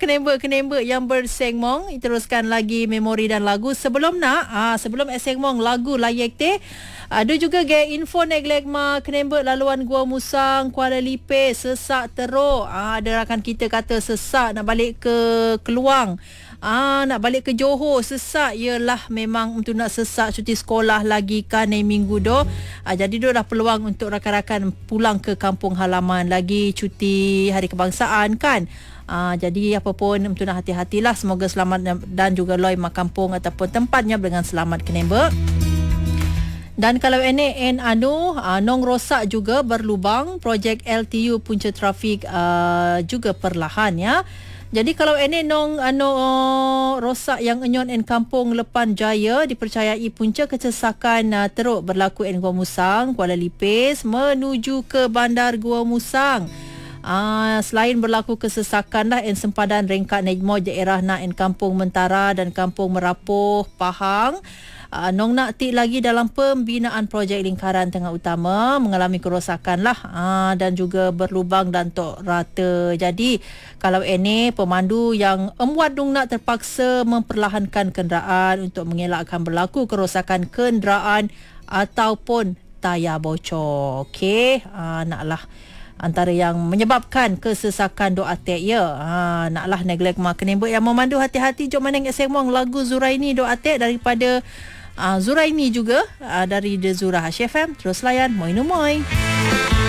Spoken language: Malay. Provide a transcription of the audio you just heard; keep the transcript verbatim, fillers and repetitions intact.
kenembek-kenembek yang bersengmong. Teruskan lagi memori dan lagu. Sebelum nak, ah, sebelum sengmong lagu layak teh, ada juga gaya info neglegma kenembek laluan Gua Musang, Kuala Lipis, sesak teruk. Ah, ada rakan kita kata sesak nak balik ke Keluang. Ah, nak balik ke Johor sesak. Yelah, memang untuk nak sesak cuti sekolah lagi kan ni minggu doh. Ah, jadi doh dah peluang untuk rakan-rakan pulang ke kampung halaman lagi cuti hari kebangsaan kan. Ah, jadi apa pun untuk nak hati-hatilah, semoga selamat dan juga loi mak kampung ataupun tempatnya dengan selamat kenembek. Dan kalau ini en anu uh, nong rosak juga berlubang, projek L T U punca trafik uh, juga perlahan ya. Jadi kalau ini nong anu uh, rosak yang enyon en kampung Lepan Jaya, dipercayai punca kesesakan uh, teruk berlaku en Gua Musang, Kuala Lipis menuju ke Bandar Gua Musang. Ah, selain berlaku kesesakan dah en sempadan rengkat Nejmo daerah na en Kampung Mentara dan Kampung Merapuh Pahang. Uh, nong nak tik lagi dalam pembinaan projek lingkaran tengah utama mengalami kerosakan lah, uh, dan juga berlubang dan tok rata. Jadi kalau ini pemandu yang emwat dong nak terpaksa memperlahankan kenderaan untuk mengelakkan berlaku kerosakan kenderaan ataupun tayar bocor. Okey, uh, naklah antara yang menyebabkan kesesakan doa tek ya. Ha, naklah neglect mak kenembek yang memandu hati-hati. Jom meneng semong lagu Zuraini doa tek daripada uh, Zuraini juga uh, dari The Zura H F M. Terus layan Moi No Moi.